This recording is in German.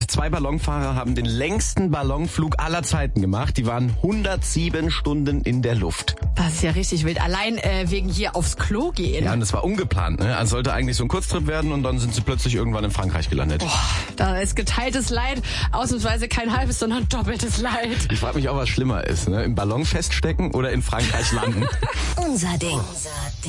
2 Ballonfahrer haben den längsten Ballonflug aller Zeiten gemacht. Die waren 107 Stunden in der Luft. Das ist ja richtig wild. Allein wegen hier aufs Klo gehen. Ja, und das war ungeplant, ne? Also sollte eigentlich so ein Kurztrip werden und dann sind sie plötzlich irgendwann in Frankreich gelandet. Boah, da ist geteiltes Leid, ausnahmsweise kein halbes, sondern doppeltes Leid. Ich frage mich auch, was schlimmer ist, ne? Im Ballon feststecken oder in Frankreich landen? Unser Ding.